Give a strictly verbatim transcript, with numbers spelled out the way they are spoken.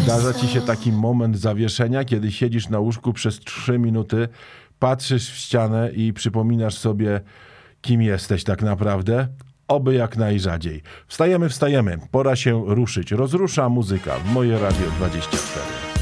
Zdarza ci się taki moment zawieszenia, kiedy siedzisz na łóżku przez trzy minuty, patrzysz w ścianę i przypominasz sobie, kim jesteś tak naprawdę? Oby jak najrzadziej. Wstajemy, wstajemy. Pora się ruszyć. Rozrusza muzyka w Moje Radio dwadzieścia cztery.